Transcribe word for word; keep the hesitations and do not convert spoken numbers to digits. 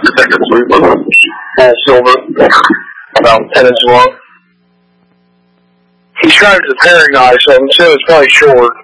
protector three, all silver, about ten inches long. He described it as a paring knife, so I'm assuming it's probably short.